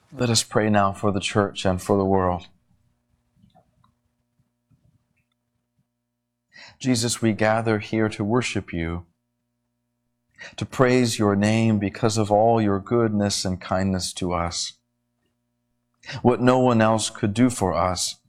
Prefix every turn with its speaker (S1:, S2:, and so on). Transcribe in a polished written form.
S1: Let us pray now for the church and for the world. Jesus, we gather here to worship you, to praise your name because of all your goodness and kindness to us. What no one else could do for us,